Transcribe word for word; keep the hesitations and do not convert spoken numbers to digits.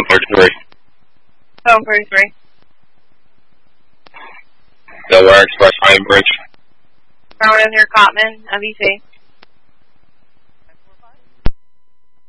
forty-three. seven forty-three. Delaware Express Iron Bridge. Rowan near Cotman, M V T.